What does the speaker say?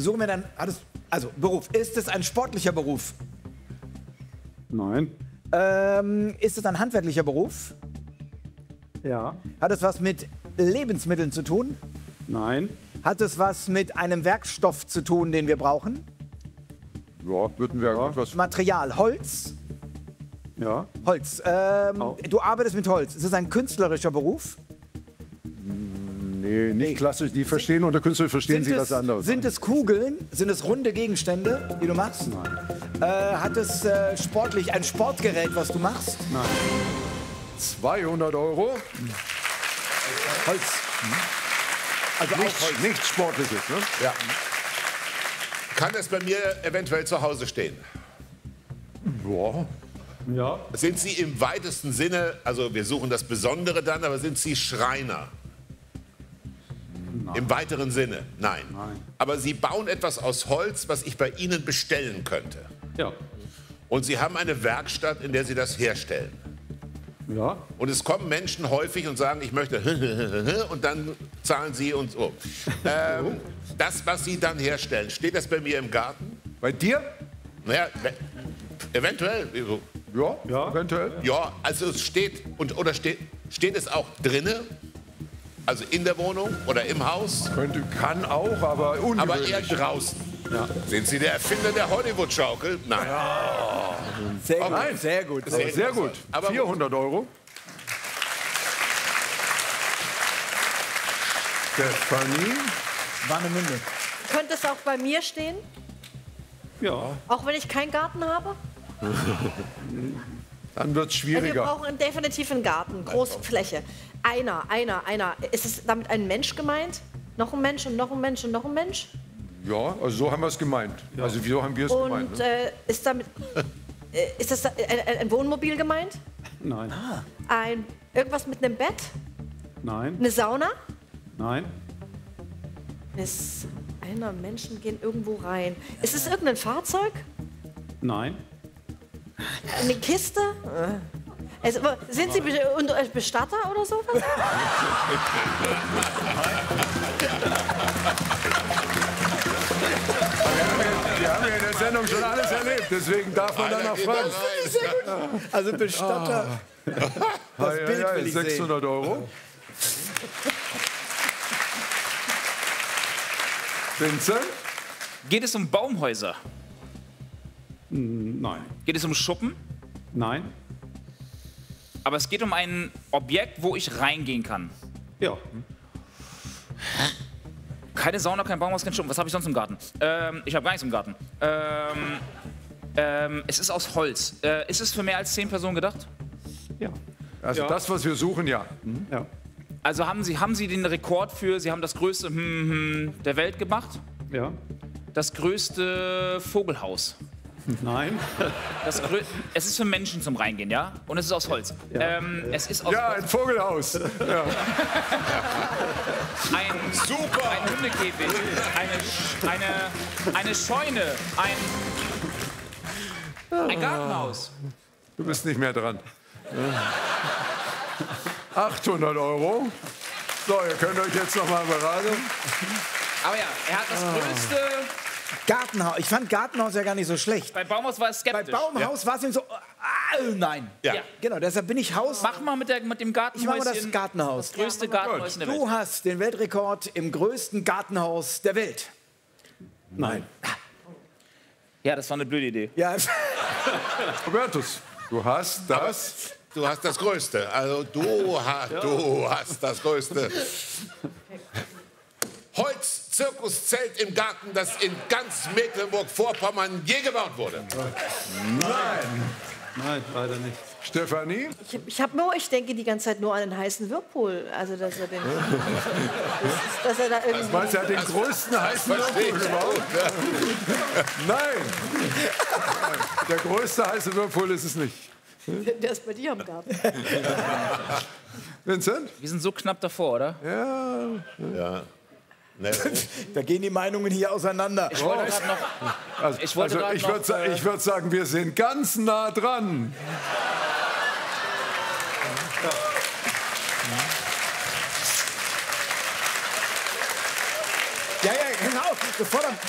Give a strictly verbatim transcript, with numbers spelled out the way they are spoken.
suchen wir dann, also Beruf, ist es ein sportlicher Beruf? Nein. Ähm, ist es ein handwerklicher Beruf? Ja. Hat es was mit Lebensmitteln zu tun? Nein. Hat es was mit einem Werkstoff zu tun, den wir brauchen? Ja, würden wir etwas. Material, Holz? Ja. Holz. Ähm, Auch. du arbeitest mit Holz. Ist es ein künstlerischer Beruf? Nee, nicht klassisch. Die verstehen unter Künstler verstehen sie es, was anderes. Sind es Kugeln? Sind es runde Gegenstände, die du machst? Nein. Äh, hat es äh, sportlich ein Sportgerät, was du machst? Nein. zweihundert Euro. Holz. Also Nichts, auch Holz. nichts Sportliches, ne? Ja. Kann es bei mir eventuell zu Hause stehen? Boah. Ja. Sind Sie im weitesten Sinne, also wir suchen das Besondere dann, aber sind Sie Schreiner? Im weiteren Sinne? Nein. Nein. Aber Sie bauen etwas aus Holz, was ich bei Ihnen bestellen könnte. Ja. Und Sie haben eine Werkstatt, in der Sie das herstellen. Ja. Und es kommen Menschen häufig und sagen, ich möchte und dann zahlen Sie und so. Ähm, das, was Sie dann herstellen, steht das bei mir im Garten? Bei dir? Naja, eventuell. So. Ja, Ja. eventuell. Ja, also es steht, und, oder steht, steht es auch drinne? Also in der Wohnung oder im Haus? Könnte, kann auch, aber ungewöhnlich. Aber eher draußen. Ja. Sind Sie der Erfinder der Hollywood-Schaukel? Nein. Sehr gut, Nein. sehr gut. Sehr Aber sehr gut. Aber- vierhundert Euro. Stefanie. Warnemünde. Könnte es auch bei mir stehen, Ja. auch wenn ich keinen Garten habe? Dann wird es Wir schwieriger. brauchen definitiv einen Garten, große Fläche. Einer, einer, einer. Ist es damit ein Mensch gemeint? Noch ein Mensch und noch ein Mensch und noch ein Mensch? Ja, also so haben wir es gemeint. Also so haben wir es gemeint. Und Ne? äh, ist damit äh, ist das ein, ein, ein Wohnmobil gemeint? Nein. Ein irgendwas mit einem Bett? Nein. Eine Sauna? Nein. Ist einer Menschen gehen irgendwo rein. Ist es irgendein Fahrzeug? Nein. Eine Kiste? Also, sind Sie Be und, äh, Bestatter oder sowas? Wir haben ja in der Sendung schon alles erlebt, deswegen darf man danach fragen. Also Bestatter. Das Ja, Bild ja, will ich sehen. sechshundert Euro. Vincent? Geht es um Baumhäuser? Nein. Geht es um Schuppen? Nein. Aber es geht um ein Objekt, wo ich reingehen kann. Ja. Keine Sauna, kein Baumhaus, kein Schuppen. Was habe ich sonst im Garten? Ähm, ich habe gar nichts im Garten. Ähm, ähm, es ist aus Holz. Äh, ist es für mehr als zehn Personen gedacht? Ja. Also Ja. das, was wir suchen, ja. Ja. Also haben Sie, haben Sie den Rekord für, Sie haben das größte hm, hm, der Welt gemacht? Ja. Das größte Vogelhaus. Nein. Das grö es ist für Menschen zum Reingehen, ja? Und es ist aus Holz. Ja. Ähm, es ist aus Ja, ein Vogelhaus. Ja. ein, Super! ein Hundekäfig, eine, Sch- eine, eine Scheune, ein, ein Gartenhaus. Du bist nicht mehr dran. achthundert Euro. So, ihr könnt euch jetzt noch mal beraten. Aber ja, er hat das größte. Gartenhaus. Ich fand Gartenhaus ja gar nicht so schlecht. Bei Baumhaus war es Bei skeptisch. Baumhaus war es ihm so, ah, nein. Ja. Ja. Genau, deshalb bin ich Haus. Mach mal mit, der, mit dem Ich mache mal Gartenhäuschen. das Gartenhaus. Das größte Gartenhaus in der Welt. Du hast den Weltrekord im größten Gartenhaus der Welt. Nein. Ja, das war eine blöde Idee. Ja, Robertus, du hast das. Du hast das Größte. Also du, ha, du hast das Größte. Holz-Zirkuszelt im Garten, das in ganz Mecklenburg-Vorpommern je gebaut wurde. Nein. Nein, leider nicht. Stefanie? Ich, ich habe nur, ich denke die ganze Zeit nur an den heißen Whirlpool. Also dass er den, dass, dass er da irgendwie. Meinst du, er hat den größten heißen Verstehe Whirlpool ich gebaut? Nein. Der größte heiße Whirlpool ist es nicht. Der ist bei dir im Garten. Vincent? Wir sind so knapp davor, oder? Ja. Ja. Ne, da gehen die Meinungen hier auseinander. Ich wollte gerade noch. Also, Ich wollte also grad ich noch, würde äh, ich würd sagen, wir sind ganz nah dran. Ja, ja, genau. Sofort am